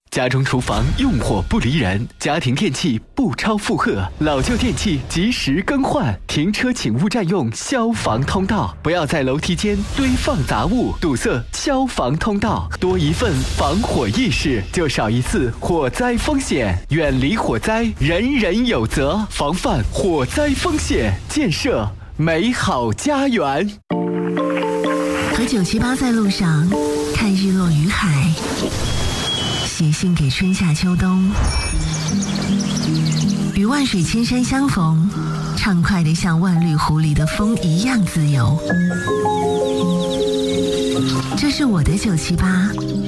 家中厨房用火不离人，家庭电器不超负荷，老旧电器及时更换，停车请勿占用消防通道，不要在楼梯间堆放杂物，堵塞消防通道。多一份防火意识，就少一次火灾风险。远离火灾，人人有责，防范火灾风险，建设美好家园。 和978在路上，看日落与海，写信给春夏秋冬，与万水千山相逢，畅快地像万绿湖里的风一样自由。这是我的978，